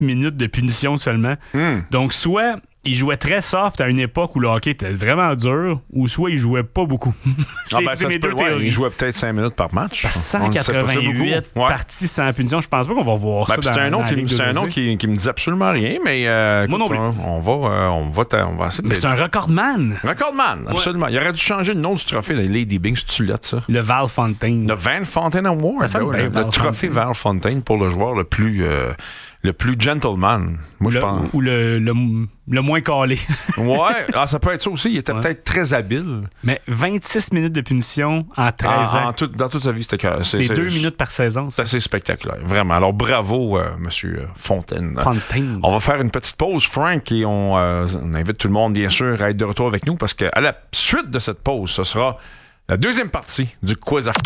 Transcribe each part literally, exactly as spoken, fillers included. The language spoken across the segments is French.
minutes de punition seulement. Mm. Donc, soit il jouait très soft à une époque où le hockey était vraiment dur, ou soit il jouait pas beaucoup. c'est, ah ben, c'est mes deux théories. Ouais, il jouait peut-être cinq minutes par match. cent quatre-vingt-huit parties sans punition. Je pense pas qu'on va voir ben, ça dans, c'est un nom, dans qui, c'est un nom qui, qui me dit absolument rien, mais euh, moi écoute, non plus. On, on, va, euh, on, va, on va essayer de... Mais c'est un recordman. Recordman, absolument. Ouais. Il aurait dû changer le nom du trophée de Lady Byng, c'est-tu là de ça? Le Val Fontaine. Le Van Fontaine Award. Ça ben, le, le trophée Val Fontaine pour le joueur le plus... Euh, le plus gentleman, moi, le, je pense. Ou le, le, le moins calé. ouais, ah, ça peut être ça aussi. Il était ouais. peut-être très habile. Mais vingt-six minutes de punition en treize en, ans. En tout, dans toute sa vie, c'était... C'est, c'est deux c'est, minutes par saison. C'est assez spectaculaire, vraiment. Alors, bravo, euh, monsieur Fontaine. Fontaine. On va faire une petite pause, Frank, et on, euh, on invite tout le monde, bien sûr, à être de retour avec nous, parce qu'à la suite de cette pause, ce sera la deuxième partie du quiz à...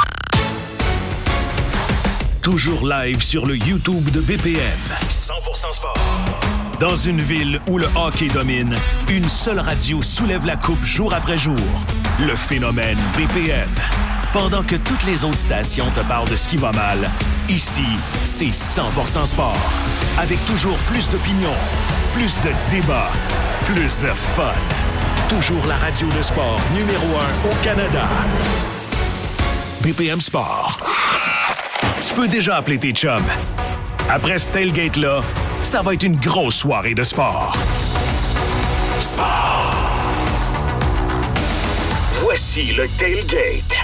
Toujours live sur le YouTube de B P M. cent pour cent sport. Dans une ville où le hockey domine, une seule radio soulève la coupe jour après jour. Le phénomène B P M. Pendant que toutes les autres stations te parlent de ce qui va mal, ici, c'est cent pour cent sport. Avec toujours plus d'opinions, plus de débats, plus de fun. Toujours la radio de sport numéro un au Canada. B P M Sport. Tu peux déjà appeler tes chums. Après ce tailgate-là, ça va être une grosse soirée de sport. Sport! Voici le tailgate